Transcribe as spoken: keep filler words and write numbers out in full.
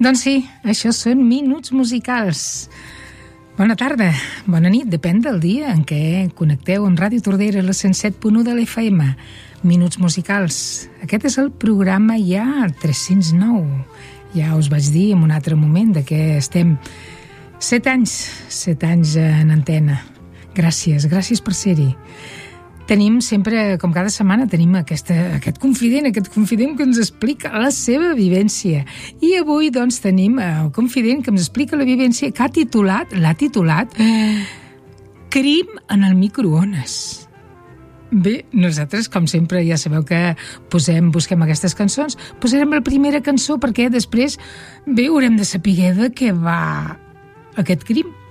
Doncs sí, això són Minuts Musicals. Bona tarda, bona nit, depèn del dia en què connecteu amb Ràdio Tordera, la cent set punt u de l'F M. Minuts Musicals. Aquest és el programa ja tres-cents nou. Ja us vaig dir en un altre moment de que estem set anys, set anys en antena. Gràcies, gràcies per ser-hi. Tenim sempre, com cada setmana, tenim aquesta, aquest confident, aquest confident que ens explica la seva vivència. I avui, doncs, tenim el confident que ens explica la vivència que ha titulat, l'ha titulat Crim en el microones. Bé, nosaltres, com sempre, ja sabeu que posem, busquem aquestes cançons, posarem la primera cançó perquè després, bé, haurem de saber de què va aquest crim.